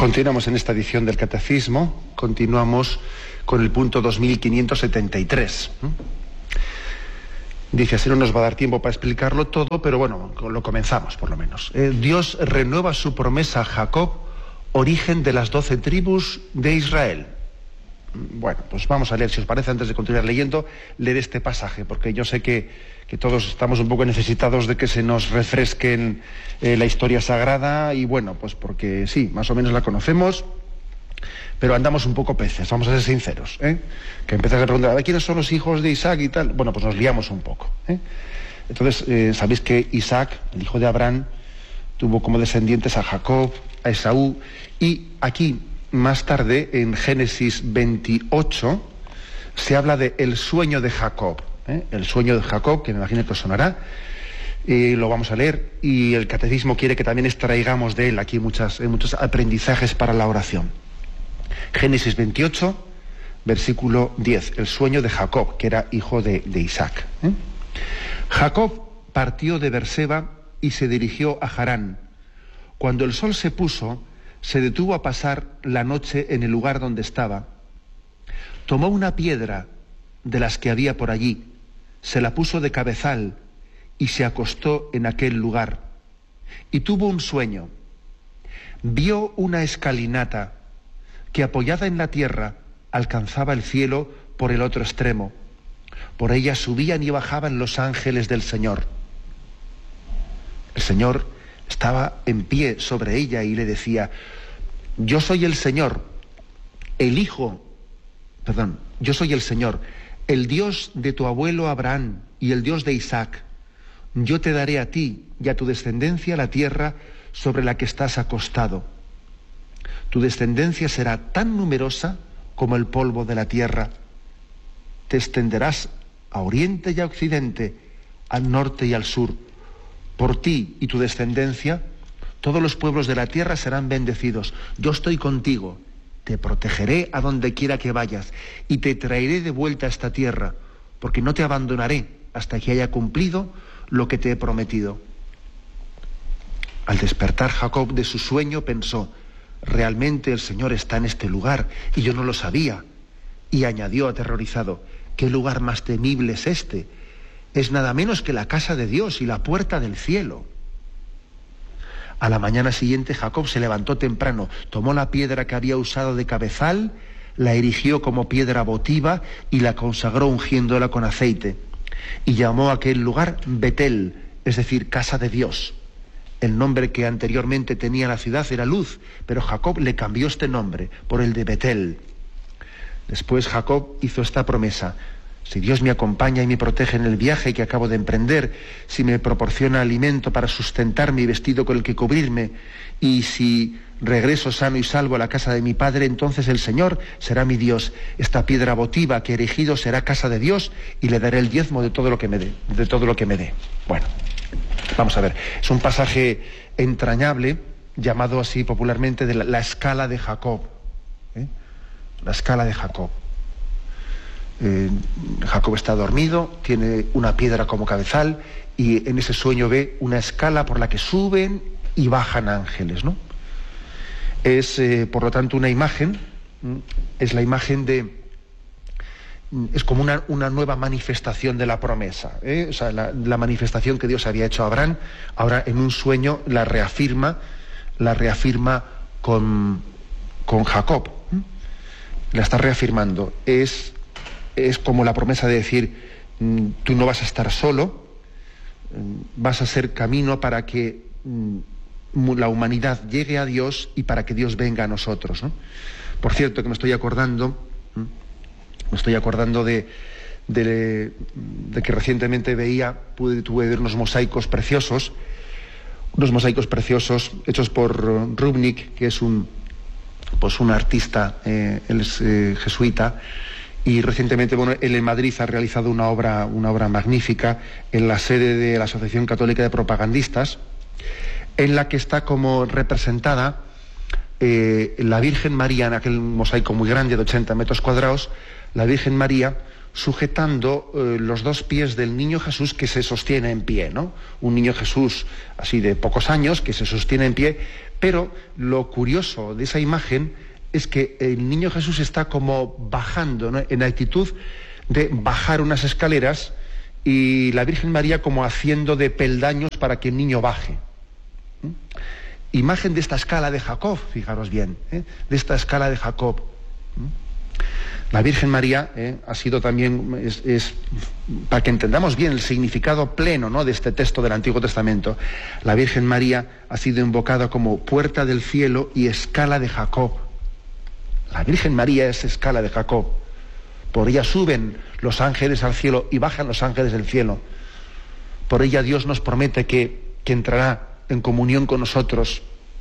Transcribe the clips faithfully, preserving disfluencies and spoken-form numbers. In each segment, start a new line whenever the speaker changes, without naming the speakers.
Continuamos en esta edición del Catecismo, continuamos con el punto dos mil quinientos setenta y tres. Dice, así no nos va a dar tiempo para explicarlo todo, pero bueno, lo comenzamos por lo menos. Eh, Dios renueva su promesa a Jacob, origen de las doce tribus de Israel. Bueno, pues vamos a leer, si os parece, antes de continuar leyendo, leer este pasaje, porque yo sé que, que todos estamos un poco necesitados de que se nos refresquen eh, la historia sagrada, y bueno, pues porque sí, más o menos la conocemos, pero andamos un poco peces, vamos a ser sinceros, ¿eh? Que empiezas a preguntar, a ver, ¿quiénes son los hijos de Isaac y tal? Bueno, pues nos liamos un poco, ¿eh? Entonces, eh, sabéis que Isaac, el hijo de Abraham, tuvo como descendientes a Jacob, a Esaú, y aquí, más tarde, en Génesis veintiocho, se habla de el sueño de Jacob, ¿eh? El sueño de Jacob, que me imagino que os sonará, eh, lo vamos a leer, y el Catecismo quiere que también extraigamos de él aquí muchas, eh, muchos aprendizajes para la oración. Génesis veintiocho, versículo diez, el sueño de Jacob, que era hijo de, de Isaac, ¿eh? Jacob partió de Berseba y se dirigió a Harán. Cuando el sol se puso, se detuvo a pasar la noche en el lugar donde estaba. Tomó una piedra de las que había por allí, se la puso de cabezal y se acostó en aquel lugar. Y tuvo un sueño. Vio una escalinata que, apoyada en la tierra, alcanzaba el cielo por el otro extremo. Por ella subían y bajaban los ángeles del Señor. El Señor estaba en pie sobre ella y le decía, yo soy el Señor, el Hijo, perdón, yo soy el Señor, el Dios de tu abuelo Abraham y el Dios de Isaac. Yo te daré a ti y a tu descendencia la tierra sobre la que estás acostado. Tu descendencia será tan numerosa como el polvo de la tierra. Te extenderás a oriente y a occidente, al norte y al sur. Por ti y tu descendencia, todos los pueblos de la tierra serán bendecidos. Yo estoy contigo, te protegeré a donde quiera que vayas y te traeré de vuelta a esta tierra, porque no te abandonaré hasta que haya cumplido lo que te he prometido. Al despertar Jacob de su sueño pensó, realmente el Señor está en este lugar y yo no lo sabía. Y añadió aterrorizado, ¿qué lugar más temible es este? Es nada menos que la casa de Dios y la puerta del cielo. A la mañana siguiente Jacob se levantó temprano, tomó la piedra que había usado de cabezal, la erigió como piedra votiva y la consagró ungiéndola con aceite. Y llamó a aquel lugar Betel, es decir, casa de Dios. El nombre que anteriormente tenía la ciudad era Luz, pero Jacob le cambió este nombre por el de Betel. Después Jacob hizo esta promesa, si Dios me acompaña y me protege en el viaje que acabo de emprender, si me proporciona alimento para sustentarme y vestido con el que cubrirme, y si regreso sano y salvo a la casa de mi padre, entonces el Señor será mi Dios. Esta piedra votiva que he erigido será casa de Dios y le daré el diezmo de todo lo que me dé, de todo lo que me dé. Bueno, vamos a ver. Es un pasaje entrañable, llamado así popularmente de la, la escala de Jacob. ¿eh? La escala de Jacob. Eh, Jacob está dormido, tiene una piedra como cabezal y en ese sueño ve una escala por la que suben y bajan ángeles, ¿no? Es, eh, por lo tanto, una imagen, es la imagen de, es como una, una nueva manifestación de la promesa, ¿eh? O sea, la, la manifestación que Dios había hecho a Abraham, ahora en un sueño la reafirma, la reafirma con, con Jacob, ¿eh? La está reafirmando, es Es como la promesa de decir, tú no vas a estar solo, vas a ser camino para que la humanidad llegue a Dios y para que Dios venga a nosotros, ¿no? Por cierto, que me estoy acordando, me estoy acordando de, de, de que recientemente veía, pude, tuve ver unos mosaicos preciosos, unos mosaicos preciosos hechos por Rubnik, que es un, pues un artista, eh, él es eh, jesuita. Y recientemente, bueno, él en Madrid ha realizado una obra, una obra magnífica en la sede de la Asociación Católica de Propagandistas, en la que está como representada eh, la Virgen María, en aquel mosaico muy grande de ochenta metros cuadrados, la Virgen María sujetando eh, los dos pies del niño Jesús que se sostiene en pie, ¿no? Un niño Jesús así de pocos años que se sostiene en pie, Pero lo curioso de esa imagen es que el niño Jesús está como bajando, ¿no?, en actitud de bajar unas escaleras, y la Virgen María como haciendo de peldaños para que el niño baje. ¿Mm? Imagen de esta escala de Jacob, fijaros bien, ¿eh? de esta escala de Jacob. ¿Mm? La Virgen María ¿eh? ha sido también, es, es, para que entendamos bien el significado pleno, ¿no?, de este texto del Antiguo Testamento, la Virgen María ha sido invocada como puerta del cielo y escala de Jacob. La Virgen María es escala de Jacob. Por ella suben los ángeles al cielo y bajan los ángeles del cielo. Por ella Dios nos promete que, que entrará en comunión con nosotros.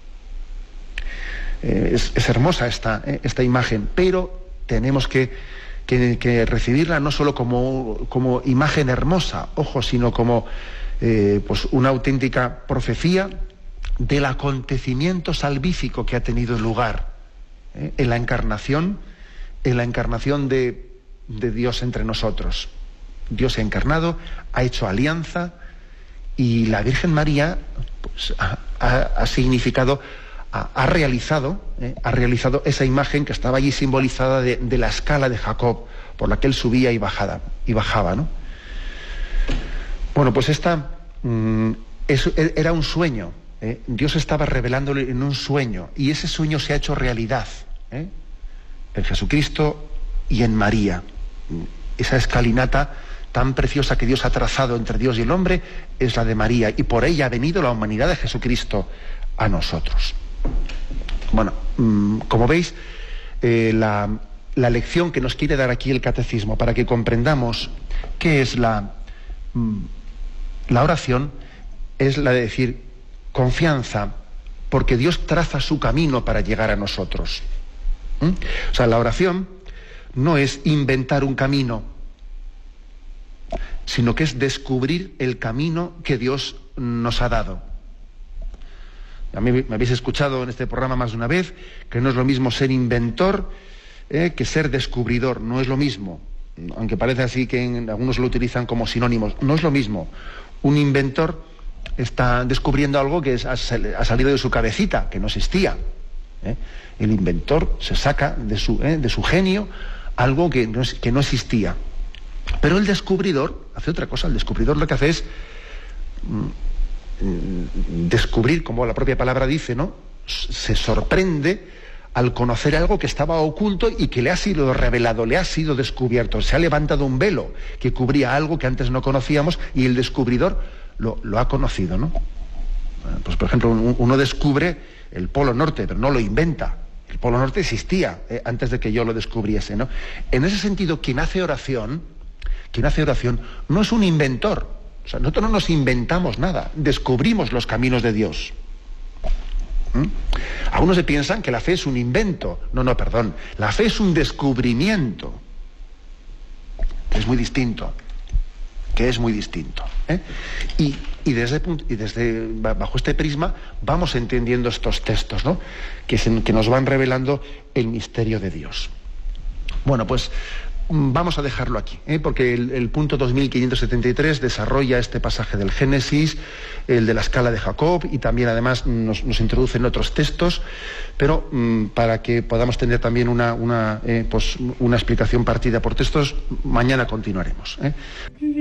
Eh, es, es hermosa esta, eh, esta imagen, pero tenemos que, que, que recibirla no solo como, como imagen hermosa, ojo, sino como eh, pues una auténtica profecía del acontecimiento salvífico que ha tenido lugar eh, en la encarnación, en la encarnación de de Dios entre nosotros. Dios encarnado ha hecho alianza, y la Virgen María pues, ha, ha, ha significado, ha, ha realizado, eh, ha realizado esa imagen que estaba allí simbolizada de, de la escala de Jacob, por la que él subía y bajaba, y bajaba, ¿no? Bueno, pues esta mmm, es, era un sueño. ¿eh? Dios estaba revelándole en un sueño, y ese sueño se ha hecho realidad ¿eh? en Jesucristo y en María. Esa escalinata tan preciosa que Dios ha trazado entre Dios y el hombre es la de María, y por ella ha venido la humanidad de Jesucristo a nosotros. Bueno, como veis, eh, la, la lección que nos quiere dar aquí el Catecismo para que comprendamos qué es la, la oración es la de decir confianza, porque Dios traza su camino para llegar a nosotros. ¿Mm? O sea, la oración no es inventar un camino, sino que es descubrir el camino que Dios nos ha dado. A mí me habéis escuchado en este programa más de una vez que no es lo mismo ser inventor eh, que ser descubridor. No es lo mismo, aunque parece así que en, algunos lo utilizan como sinónimos. No es lo mismo. Un inventor está descubriendo algo que es, ha, ha salido de su cabecita, que no existía. ¿eh? El inventor se saca de su, eh, de su genio algo que no, que no existía. Pero el descubridor hace otra cosa. El descubridor lo que hace es mm, descubrir, como la propia palabra dice, ¿no? Se sorprende al conocer algo que estaba oculto y que le ha sido revelado, le ha sido descubierto. Se ha levantado un velo que cubría algo que antes no conocíamos, y el descubridor lo, lo ha conocido, ¿no? Pues, por ejemplo, uno descubre el Polo Norte, pero no lo inventa. El Polo Norte existía eh, antes de que yo lo descubriese, ¿no? En ese sentido, quien hace oración, quien hace oración no es un inventor. O sea, nosotros no nos inventamos nada, descubrimos los caminos de Dios. ¿Mm? Algunos se piensan que la fe es un invento. No, no, perdón. La fe es un descubrimiento. Que es muy distinto. Que es muy distinto. ¿eh? Y, y, desde, y desde bajo este prisma vamos entendiendo estos textos, ¿no? que, se, que nos van revelando el misterio de Dios. Bueno, pues vamos a dejarlo aquí, ¿eh? porque el, el punto dos mil quinientos setenta y tres desarrolla este pasaje del Génesis, el de la escala de Jacob, y también además nos, nos introduce en otros textos, pero mmm, para que podamos tener también una, una, eh, pues, una explicación partida por textos, mañana continuaremos. ¿eh?